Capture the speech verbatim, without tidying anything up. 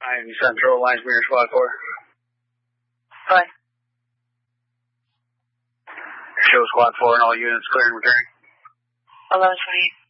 Ivy Central, Lines Mirror Squad four. Bye. Show Squad four and all units clear and returning. eleven twenty-eight.